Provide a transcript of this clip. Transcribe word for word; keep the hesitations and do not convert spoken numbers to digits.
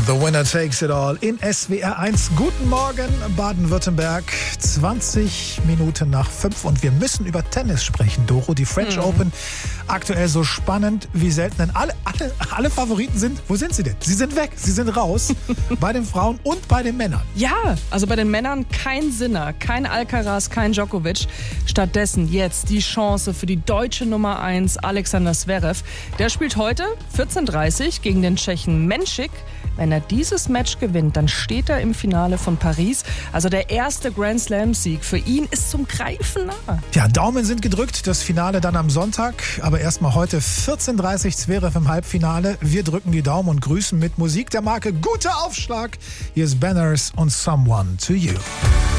The Winner Takes It All in S W R eins. Guten Morgen, Baden-Württemberg. zwanzig Minuten nach fünf und wir müssen über Tennis sprechen, Doro. Die French mhm. Open, aktuell so spannend wie selten. Denn alle, alle, alle Favoriten sind, wo sind sie denn? Sie sind weg, sie sind raus. Bei den Frauen und bei den Männern. Ja, also bei den Männern kein Sinner, kein Alcaraz, kein Djokovic. Stattdessen jetzt die Chance für die deutsche Nummer eins, Alexander Zverev. Der spielt heute vierzehn Uhr dreißig gegen den Tschechen Menšik. Wenn er dieses Match gewinnt, dann steht er im Finale von Paris. Also der erste Grand Slam-Sieg für ihn ist zum Greifen nah. Ja, Daumen sind gedrückt. Das Finale dann am Sonntag. Aber erstmal heute vierzehn Uhr dreißig Zverev im Halbfinale. Wir drücken die Daumen und grüßen mit Musik der Marke Guter Aufschlag. Hier ist Banners und Someone to You.